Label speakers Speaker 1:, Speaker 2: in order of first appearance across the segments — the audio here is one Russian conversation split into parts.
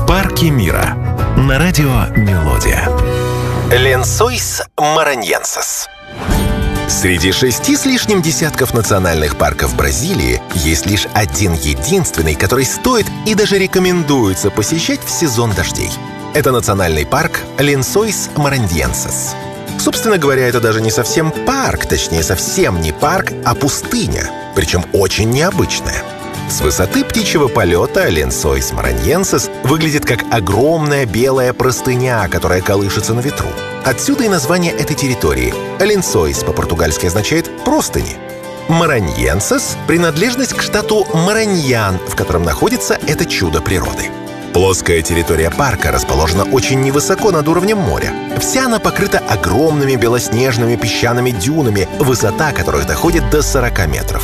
Speaker 1: Парки мира на радио «Мелодия».
Speaker 2: Ленсойс мараньенсис. Среди 6 с лишним десятков национальных парков Бразилии есть лишь один единственный, который стоит и даже рекомендуется посещать в сезон дождей. Это национальный парк Ленсойс мараньенсис. Собственно говоря, это даже не совсем парк, точнее, совсем не парк, а пустыня, причем очень необычная. С высоты птичьего полета Ленсойс мараньенсис выглядит как огромная белая простыня, которая колышется на ветру. Отсюда и название этой территории. Ленсойс по-португальски означает «простыни». Мараньенсис — принадлежность к штату Мараньян, в котором находится это чудо природы. Плоская территория парка расположена очень невысоко над уровнем моря. Вся она покрыта огромными белоснежными песчаными дюнами, высота которых доходит до 40 метров.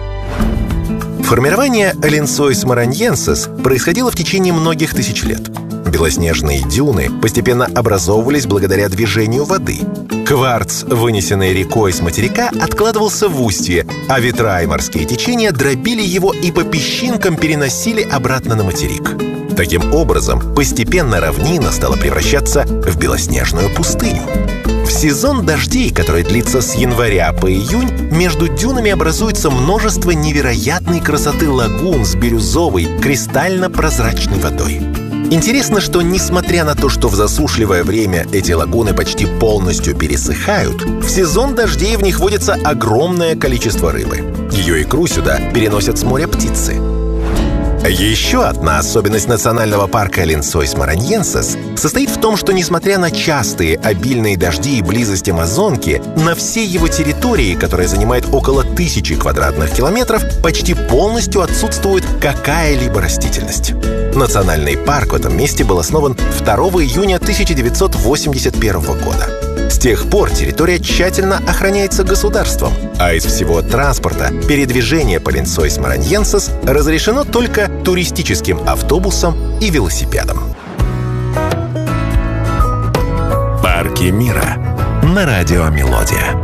Speaker 2: Формирование Ленсойс мараньенсис происходило в течение многих тысяч лет. Белоснежные дюны постепенно образовывались благодаря движению воды. Кварц, вынесенный рекой с материка, откладывался в устье, а ветра и морские течения дробили его и по песчинкам переносили обратно на материк. Таким образом, постепенно равнина стала превращаться в белоснежную пустыню. В сезон дождей, который длится с января по июнь, между дюнами образуется множество невероятной красоты лагун с бирюзовой, кристально-прозрачной водой. Интересно, что несмотря на то, что в засушливое время эти лагуны почти полностью пересыхают, в сезон дождей в них водится огромное количество рыбы. Ее икру сюда переносят с моря птицы. Еще одна особенность национального парка Ленсойс мараньенсис состоит в том, что, несмотря на частые обильные дожди и близость Амазонки, на всей его территории, которая занимает около 1000 квадратных километров, почти полностью отсутствует какая-либо растительность. Национальный парк в этом месте был основан 2 июня 1981 года. С тех пор территория тщательно охраняется государством, а из всего транспорта передвижение по Ленсойс мараньенсис разрешено только туристическим автобусам и велосипедам.
Speaker 1: Парки мира на радио «Мелодия».